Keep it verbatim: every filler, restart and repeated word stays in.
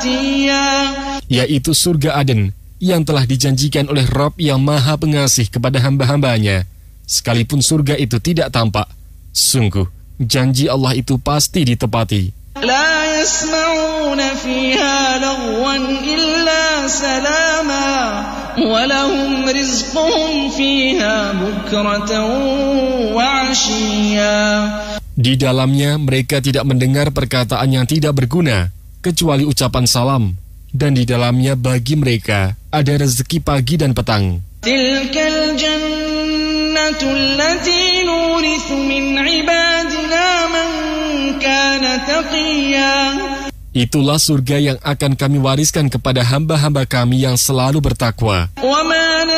yaitu surga Aden yang telah dijanjikan oleh Rabb yang Maha Pengasih kepada hamba-hambanya. Sekalipun surga itu tidak tampak, sungguh janji Allah itu pasti ditepati. لا يسمعون فيها لغوا إلا سلاما ولهم رزقهم فيها بكرة وعشيا. Di dalamnya mereka tidak mendengar perkataan yang tidak berguna kecuali ucapan salam, dan di dalamnya bagi mereka ada rezeki pagi dan petang. Tilkal jannatu allati nurithu min ibadina man kana taqiyya. Itulah surga yang akan kami wariskan kepada hamba-hamba kami yang selalu bertakwa.